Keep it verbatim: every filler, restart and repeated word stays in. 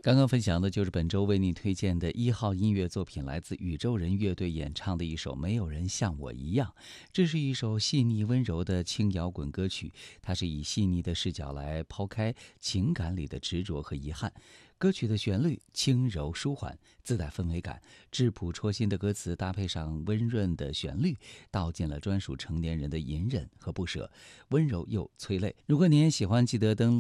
刚刚分享的就是本周为你推荐的一号音乐作品，来自宇宙人乐队演唱的一首《没有人像我一样》。这是一首细腻温柔的轻摇滚歌曲，它是以细腻的视角来抛开情感里的执着和遗憾。歌曲的旋律轻柔舒缓，自带氛围感，质朴戳心的歌词搭配上温润的旋律，道尽了专属成年人的隐忍和不舍，温柔又催泪。如果你也喜欢，记得登录